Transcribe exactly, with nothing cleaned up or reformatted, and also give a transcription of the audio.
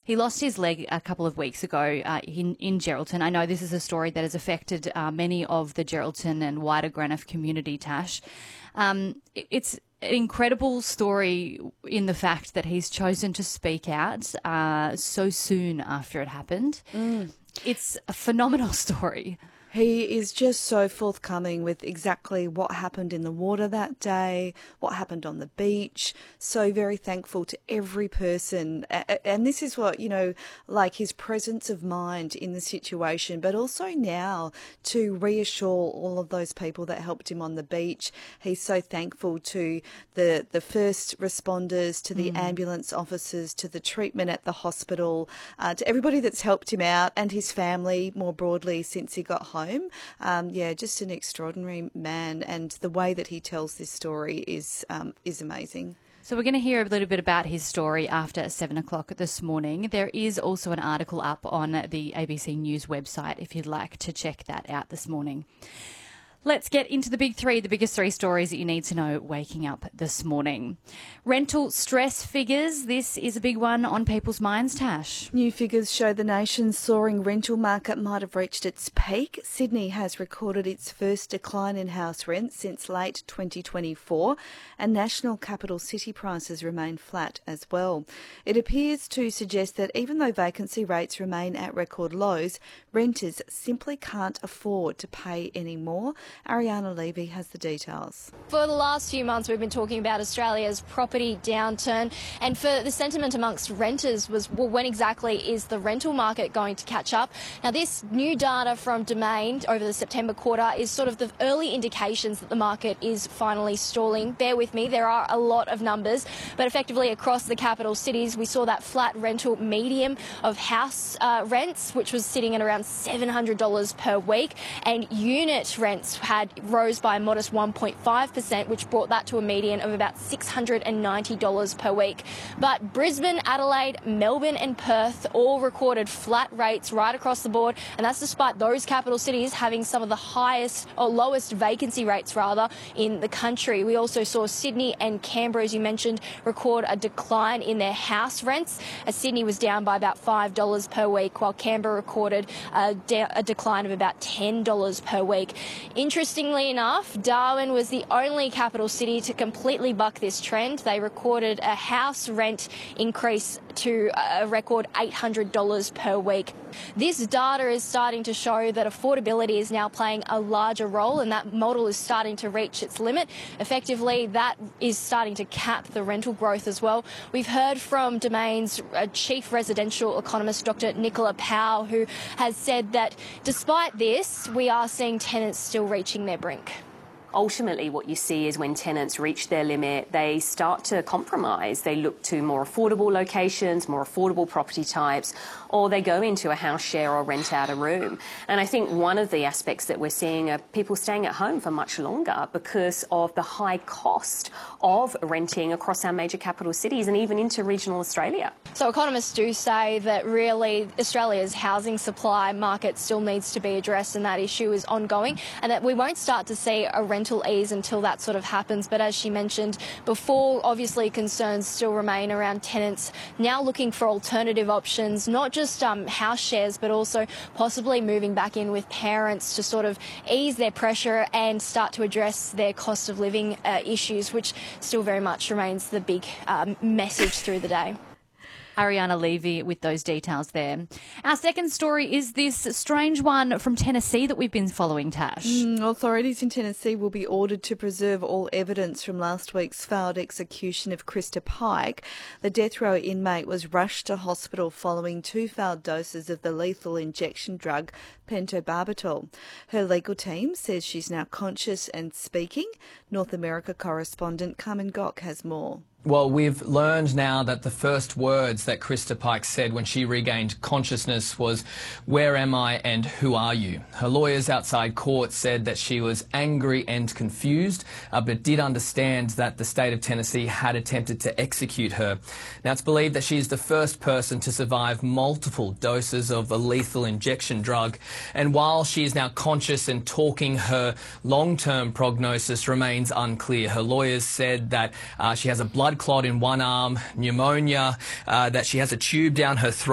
He lost his leg a couple of weeks ago uh, in, in Geraldton. I know this is a story that has affected uh, many of the Geraldton and wider Granite community, Tash. Um, it's an incredible story in the fact that he's chosen to speak out uh, so soon after it happened. Mm. It's a phenomenal story. He is just so forthcoming with exactly what happened in the water that day, what happened on the beach. So very thankful to every person. And this is what, you know, like his presence of mind in the situation, but also now to reassure all of those people that helped him on the beach. He's so thankful to the, the first responders, to the mm. ambulance officers, to the treatment at the hospital, uh, to everybody that's helped him out and his family more broadly since he got home. Home. Um, yeah, just an extraordinary man, and the way that he tells this story is um, is amazing. So we're going to hear a little bit about his story after seven o'clock this morning. There is also an article up on the A B C News website if you'd like to check that out this morning. Let's get into the big three, the biggest three stories that you need to know waking up this morning. Rental stress figures. This is a big one on people's minds, Tash. New figures show the nation's soaring rental market might have reached its peak. Sydney has recorded its first decline in house rents since late twenty twenty-four, and national capital city prices remain flat as well. It appears to suggest that even though vacancy rates remain at record lows, renters simply can't afford to pay any more. Ariana Levy has the details. For the last few months, we've been talking about Australia's property downturn, and for the sentiment amongst renters was, well, when exactly is the rental market going to catch up? Now, this new data from Domain over the September quarter is sort of the early indications that the market is finally stalling. Bear with me, there are a lot of numbers, but effectively across the capital cities, we saw that flat rental medium of house uh, rents, which was sitting at around seven hundred dollars per week, and unit rents had rose by a modest one point five percent, which brought that to a median of about six hundred ninety dollars per week. But Brisbane, Adelaide, Melbourne and Perth all recorded flat rates right across the board, and that's despite those capital cities having some of the highest or lowest vacancy rates rather in the country. We also saw Sydney and Canberra, as you mentioned, record a decline in their house rents, as Sydney was down by about five dollars per week, while Canberra recorded a, de- a decline of about ten dollars per week. Interestingly enough, Darwin was the only capital city to completely buck this trend. They recorded a house rent increase to a record eight hundred dollars per week. This data is starting to show that affordability is now playing a larger role, and that model is starting to reach its limit. Effectively, that is starting to cap the rental growth as well. We've heard from Domain's uh, chief residential economist, Doctor Nicola Powell, who has said that despite this, we are seeing tenants still reaching their brink. Ultimately, what you see is when tenants reach their limit, they start to compromise. They look to more affordable locations, more affordable property types, or they go into a house share or rent out a room. And I think one of the aspects that we're seeing are people staying at home for much longer because of the high cost of renting across our major capital cities and even into regional Australia. So economists do say that really Australia's housing supply market still needs to be addressed, and that issue is ongoing, and that we won't start to see a rental ease until that sort of happens. But as she mentioned before, obviously concerns still remain around tenants now looking for alternative options, not just um, house shares, but also possibly moving back in with parents to sort of ease their pressure and start to address their cost of living uh, issues, which still very much remains the big um, message through the day. Ariana Levy with those details there. Our second story is this strange one from Tennessee that we've been following, Tash. Mm, authorities in Tennessee will be ordered to preserve all evidence from last week's failed execution of Krista Pike. The death row inmate was rushed to hospital following two failed doses of the lethal injection drug pentobarbital. Her legal team says she's now conscious and speaking. North America correspondent Carmen Gock has more. Well, we've learned now that the first words that Krista Pike said when she regained consciousness was, "Where am I and who are you?" Her lawyers outside court said that she was angry and confused, uh, but did understand that the state of Tennessee had attempted to execute her. Now, it's believed that she is the first person to survive multiple doses of a lethal injection drug. And while she is now conscious and talking, her long-term prognosis remains unclear. Her lawyers said that uh, she has a blood clot in one arm, pneumonia, uh, that she has a tube down her throat.